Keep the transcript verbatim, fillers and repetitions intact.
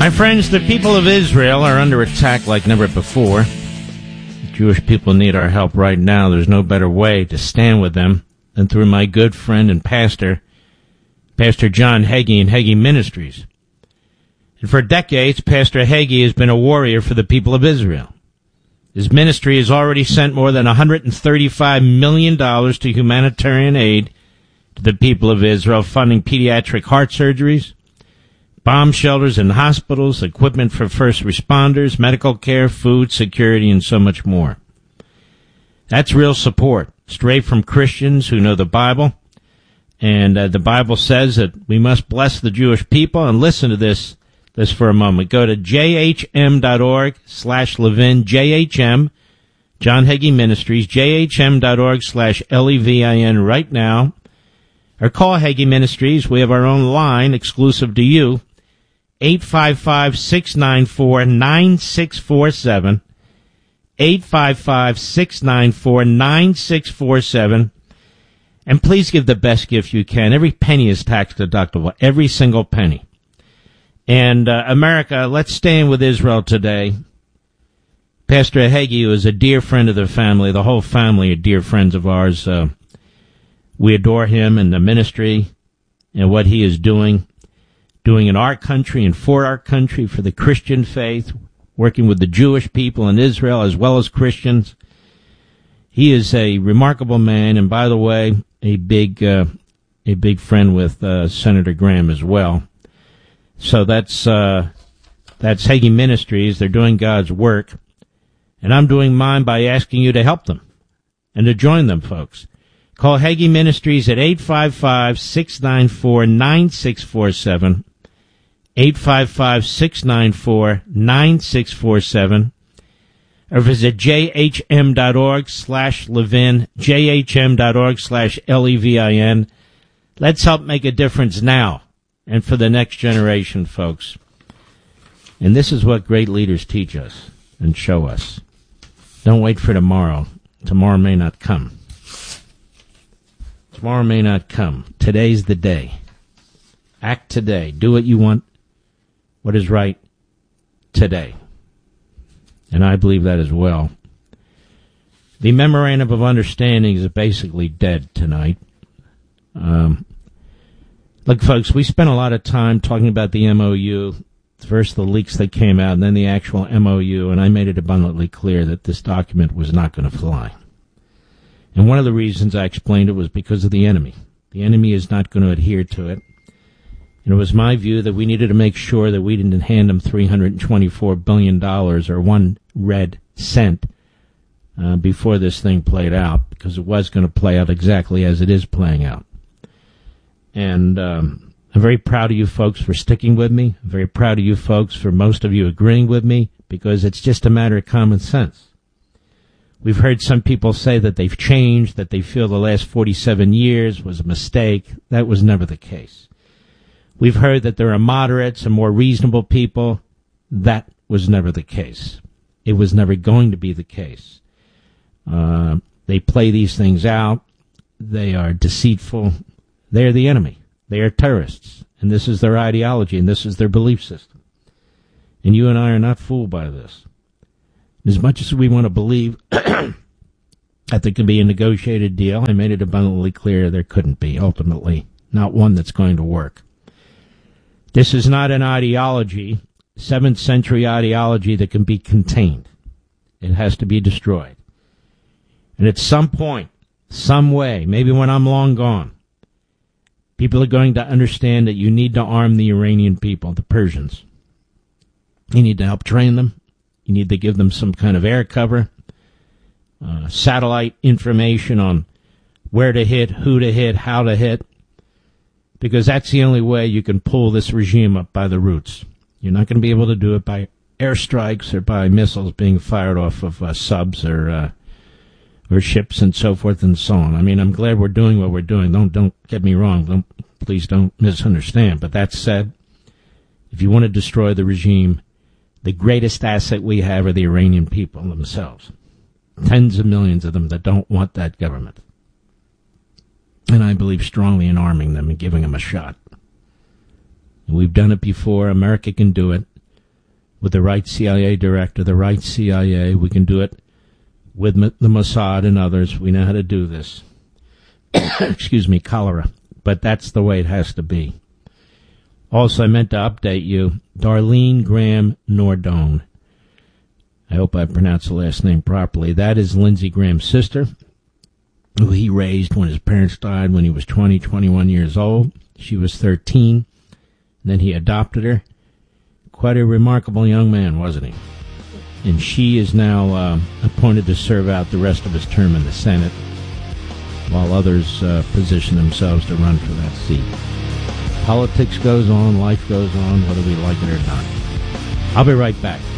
My friends, the people of Israel are under attack like never before. The Jewish people need our help right now. There's no better way to stand with them than through my good friend and pastor, Pastor John Hagee and Hagee Ministries. And for decades, Pastor Hagee has been a warrior for the people of Israel. His ministry has already sent more than one hundred thirty-five million dollars to humanitarian aid to the people of Israel, funding pediatric heart surgeries, bomb shelters and hospitals, equipment for first responders, medical care, food security, and so much more. That's real support, straight from Christians who know the Bible. And uh, the Bible says that we must bless the Jewish people. And listen to this this for a moment. Go to jhm.org slash Levin, J H M, John Hagee Ministries, jhm.org slash L E V I N right now. Or call Hagee Ministries. We have our own line exclusive to you. eight five five, six nine four, nine six four seven. eight five five, six nine four, nine six four seven. And please give the best gift you can. Every penny is tax deductible. Every single penny. And uh, America, let's stand with Israel today. Pastor Hagee is a dear friend of the family. The whole family are dear friends of ours. Uh, we adore him and the ministry and what he is doing. Doing in our country and for our country, for the Christian faith, working with the Jewish people in Israel as well as Christians. He is a remarkable man, and by the way, a big, uh, a big friend with uh, Senator Graham as well. So that's uh, that's Hagee Ministries. They're doing God's work, and I'm doing mine by asking you to help them and to join them, folks. Call Hagee Ministries at eight five five, six nine four, nine six four seven. eight five five, six nine four, nine six four seven, or visit jhm.org slash Levin, jhm.org slash L E V I N. Let's help make a difference now and for the next generation, folks. And this is what great leaders teach us and show us. Don't wait for tomorrow. Tomorrow may not come. Tomorrow may not come. Today's the day. Act today. Do what you want. What is right today. And I believe that as well. The memorandum of understanding is basically dead tonight. Um, look, folks, we spent a lot of time talking about the M O U, first the leaks that came out, and then the actual M O U, and I made it abundantly clear that this document was not going to fly. And one of the reasons I explained it was because of the enemy. The enemy is not going to adhere to it. And it was my view that we needed to make sure that we didn't hand them three hundred twenty-four billion dollars or one red cent uh, before this thing played out, because it was going to play out exactly as it is playing out. And um, I'm very proud of you folks for sticking with me. I'm very proud of you folks for most of you agreeing with me, because it's just a matter of common sense. We've heard some people say that they've changed, that they feel the last forty-seven years was a mistake. That was never the case. We've heard that there are moderates and more reasonable people. That was never the case. It was never going to be the case. Uh, they play these things out. They are deceitful. They are the enemy. They are terrorists. And this is their ideology, and this is their belief system. And you and I are not fooled by this. As much as we want to believe that there can be a negotiated deal, I made it abundantly clear there couldn't be, ultimately. Not one that's going to work. This is not an ideology, seventh century ideology, that can be contained. It has to be destroyed. And at some point, some way, maybe when I'm long gone, people are going to understand that you need to arm the Iranian people, the Persians. You need to help train them. You need to give them some kind of air cover, uh, satellite information on where to hit, who to hit, how to hit. Because that's the only way you can pull this regime up by the roots. You're not going to be able to do it by airstrikes or by missiles being fired off of uh, subs or uh, or ships and so forth and so on. I mean, I'm glad we're doing what we're doing. Don't don't get me wrong. Don't, please don't misunderstand. But that said, if you want to destroy the regime, the greatest asset we have are the Iranian people themselves. Tens of millions of them that don't want that government. And I believe strongly in arming them and giving them a shot. And we've done it before. America can do it. with the right C I A director, the right C I A. We can do it with the Mossad and others. We know how to do this. Excuse me, cholera. But that's the way it has to be. Also, I meant to update you. Darlene Graham Nordone. I hope I pronounced the last name properly. That is Lindsey Graham's sister, who he raised when his parents died when he was twenty, twenty-one years old. She was thirteen. And then he adopted her. Quite a remarkable young man, wasn't he? And she is now uh, appointed to serve out the rest of his term in the Senate, while others uh, position themselves to run for that seat. Politics goes on, life goes on, whether we like it or not. I'll be right back.